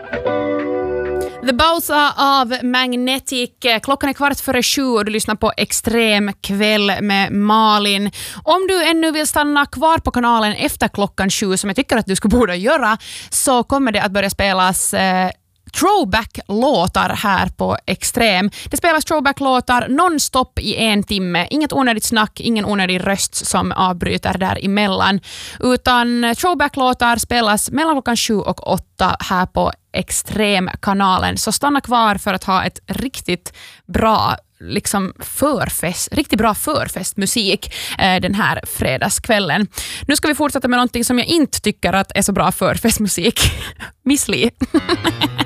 The Bowser av Magnetic. Klockan är 7:15 och du lyssnar på Extrem kväll med Malin. Om du ännu vill stanna kvar på kanalen efter klockan 7, som jag tycker att du skulle borde göra, så kommer det att börja spelas throwback-låtar här på Extrem. Det spelas throwback-låtar non-stop i 1 timme. Inget onödigt snack, ingen onödig röst som avbryter däremellan. Utan throwback-låtar spelas mellan klockan 7 och 8 här på Extrem-kanalen. Så stanna kvar för att ha ett riktigt bra riktigt bra förfestmusik den här fredagskvällen. Nu ska vi fortsätta med någonting som jag inte tycker att är så bra förfestmusik. Miss Li.